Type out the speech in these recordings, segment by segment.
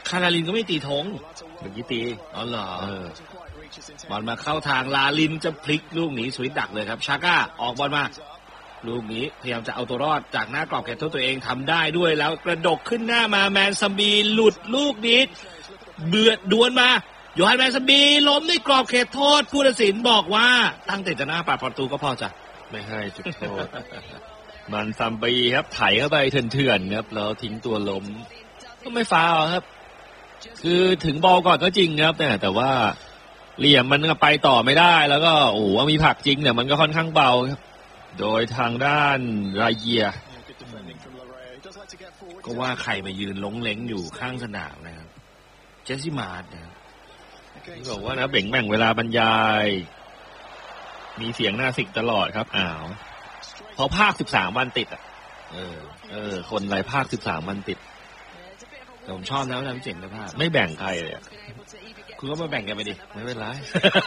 คาราลินก็ไม่ตีธงเมื่อกี้ตีอ๋อเหรอบอลมาเข้าทางลาลินจะพลิกลูกหนีสวยดักเลยครับชาก้าออกบอลมาลูกนี้พยายามจะเอาตัวรอดจากหน้ากรอบเขตโทษตัวเองทำได้ด้วยแล้วกระดกขึ้นหน้ามาแมนซัมบีหลุดลูกนี้เบือดดวลมาโยฮันแมนซัมบีล้มในกรอบเขตโทษผู้ตัดสินบอกว่าตั้งแต่จะหน้าปาดประตูก็พอจ้ะไม่ให้จุดโทษมันซัมบีครับไถเข้าไปเถื่อนๆครับแล้วทิ้งตัวล้มก็ไม่ฟาวครับคือถึงบอลก่อนก็จริงครับแต่ว่าเหลี่ยมมันก็ไปต่อไม่ได้แล้วก็โอ้โหมีผลักจริงเนี่ยมันก็ค่อนข้างเบาครับโดยทางด้านรายเยียก็ว่าใครมายืนล้งเล้งอยู่ข้างสนามนะครับเจสซี่มาร์ดนะครับบอกว่านะเบ่งแบ่งเวลาบรรยายมีเสียงหน้าสิกตลอดครับเพราะภาค13วันติดคนไรภาค13วันติดผมชอบนะว่าทำเจ๋งนะภาคไม่แบ่งใครเลยคุณก็มาแบ่งกันไปดิไม่เป็นไร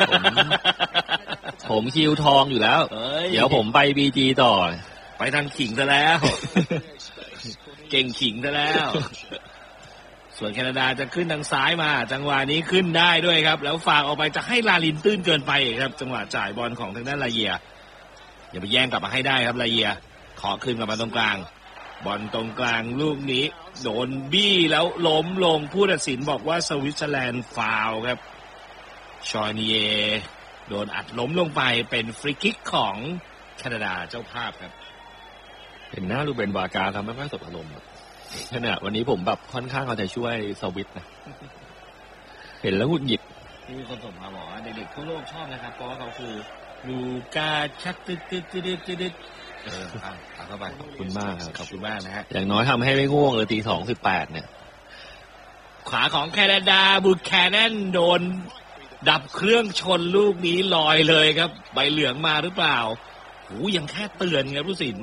ผมคิวทองอยู่แล้วเดี๋ยวผมไปบีจีต่อไปทางขิงซะแล้วเก่งขิงซะแล้วส่วนแคนาดาจะขึ้นทางซ้ายมาจังหวะนี้ขึ้นได้ด้วยครับแล้วฝากออกไปจะให้ลาลินตื้นเกินไปครับจังหวะจ่ายบอลของทางด้านลาเยียอย่าไปแย่งกลับมาให้ได้ครับลาเยียขอขึ้นกลับมาตรงกลางบอลตรงกลางลูกนี้โดนบี้แล้วล้มลงผู้ตัดสินบอกว่าสวิตเซอร์แลนด์ฟาวล์ครับชอยนีเยโดนอัดล้มลงไปเป็นฟรีคิกของแคนาดาเจ้าภาพครับเห็นหน้าลูเบนวากาทำไม่ค่อยสบอารมณ์ขณะวันนี้ผมแบบค่อนข้างเอาใจช่วยสวิตนะเห็นแล้วหงุดหงิดมีคนส่งมาบอกว่าเด็กๆทั่วโลกชอบนะครับเพราะว่าเขาคือลูกาชักตึ๊ดเข้าไปขอบคุณมากครับขอบคุณมากนะฮะอย่างน้อยทำให้ไม่ง่วงเลย2:18เนี่ยขวาของแคนาดาบุคแคนนโดนดับเครื่องชนลูกนี้ลอยเลยครับใบเหลืองมาหรือเปล่ายังแค่เตือนครับผู้สิน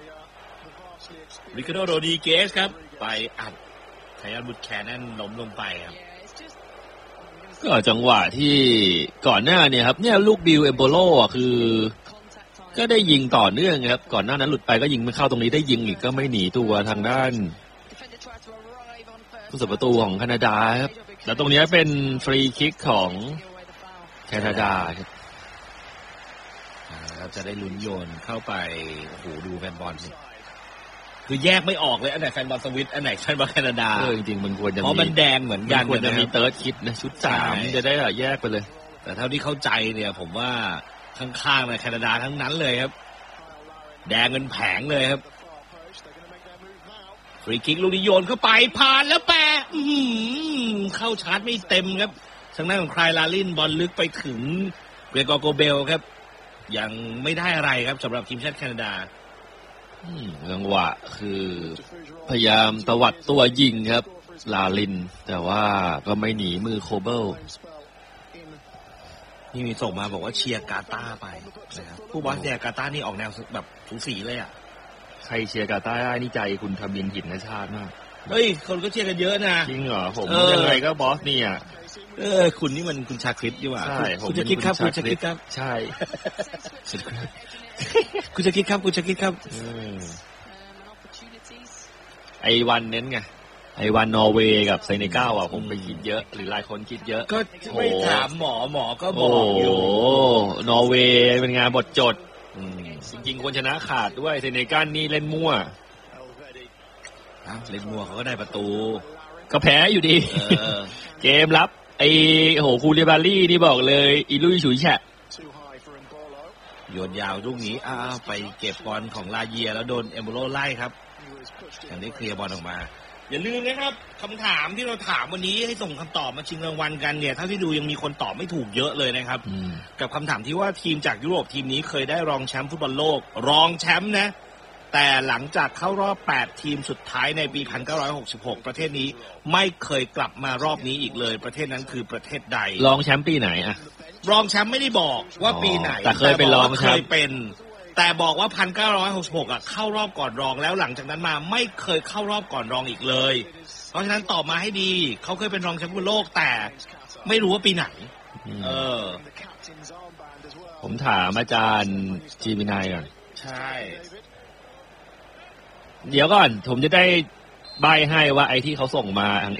ริคาร์โดโรดิเกสครับไปอัดไทยันบุคแคนนล้มลงไปครับก็จังหวะที่ก่อนหน้าเนี่ยครับเนี่ยลูกบิลเอมโบโลคือก็ได้ยิงต่อเนื่องครับก่อนหน้านั้นหลุดไปก็ยิงไม่เข้าตรงนี้ได้ยิงอีกก็ไม่หนีตัวทางด้านผู้สับประตูของแคนาดาครับแล้วตรงนี้เป็นฟรีคิกของแคนาดาครับจะได้ลุ้นโยนเข้าไปโอ้โหดูแฟนบอลสิคือแยกไม่ออกเลยอันไหนแฟนบอลสวิตอันไหนแฟนบอลแคนาดาจริงๆมันควรจะมีเพราะมันแดงเหมือนกันควรจะมีเติร์ดคิดนะชุด3จะได้แยกไปเลยแต่เท่าที่เข้าใจเนี่ยผมว่าข้างๆในแคนาดาทั้งนั้นเลยครับแดงเงินแผงเลยครับฟรีคิกลูกนี้โยนเข้าไปผ่านแล้วแปะเข้าชาร์จไม่เต็มครับทางด้านของคลายลาลินบอลลึกไปถึงเกรกอร์โกเบลครับยังไม่ได้อะไรครับสำหรับทีมชาติแคนาดาจังหวะคือพยายามตวัดตัวยิงครับลาลินแต่ว่าก็ไม่หนีมือโคเบิลนี่มีส่งมาบอกว่าเชียร์กาตาร์ไปนะครับผู้บอลเชียร์กาตาร์นี่ออกแนวแบบสูสีเลยอ่ะใครเชียร์กาตาร์ได้นี่ใจคุณทมินหินชาติมากเฮ้ยคนก็เชียร์กันเยอะนะจริงเหรอผมยังไงก็บอสเนี่ยคุณนี่มันคุณชาคริสดีกว่าใช่คุณจะคิดครับคุณจะคิดครับใช่คุณจะคิดครับคุณจะคิดครับไอวันเน้นไงไอวันนอร์เวย์กับเซเนกัลอ่ะผมไปคิดเยอะหรือหลายคนคิดเยอะก็ไม่ถามหมอก็บอกอยู่นอร์เวย์เป็นงานบทจดจริงๆควรชนะขาดด้วยเซเนกัลนี่เล่นมั่วเล่นมั่วเขาก็ได้ประตูก็แพ้อยู่ดีเกมรับไอคูเรบารี่นี่บอกเลยอีลุยฉุยแฉะโยนยาวลูกนี้ไปเก็บบอลของลาเยียแล้วโดนเอมโบโลไล่ครับอย่างนี้เคลียร์บอลออกมาอย่าลืมนะครับคำถามที่เราถามวันนี้ให้ส่งคำตอบมาชิงรางวัลกันเนี่ยเท่าที่ดูยังมีคนตอบไม่ถูกเยอะเลยนะครับกับคำถามที่ว่าทีมจากยุโรปทีมนี้เคยได้รองแชมป์ฟุตบอลโลกรองแชมป์นะแต่หลังจากเข้ารอบ8ทีมสุดท้ายในปี1966ประเทศนี้ไม่เคยกลับมารอบนี้อีกเลยประเทศนั้นคือประเทศใดรองแชมป์ปีไหนอะรองแชมป์ไม่ได้บอกว่าปีไหนแต่เคยเป็นรองแชมป์เคยเป็นแต่บอกว่า1966เข้ารอบก่อนรองแล้วหลังจากนั้นมาไม่เคยเข้ารอบก่อนรองอีกเลยเพราะฉะนั้นตอบมาให้ดีเขาเคยเป็นรองแชมป์โลกแต่ไม่รู้ว่าปีไหนผมถามอาจารย์จีมินายก่อนใช่เดี๋ยวก่อนผมจะได้ใบให้ว่าไอ้ที่เขาส่งมาทาง